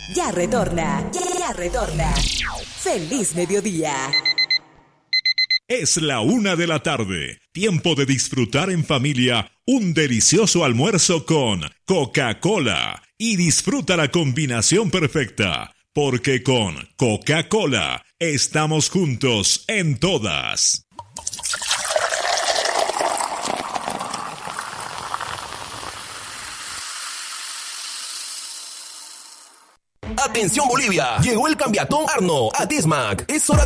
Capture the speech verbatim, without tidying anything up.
Ya retorna, ya, ya retorna. Feliz mediodía. Es la una de la tarde. Tiempo de disfrutar en familia un delicioso almuerzo con Coca-Cola. Y disfruta la combinación perfecta, porque con Coca-Cola estamos juntos en todas. Atención Bolivia, llegó el cambiatón Arno a Dismac. Es hora de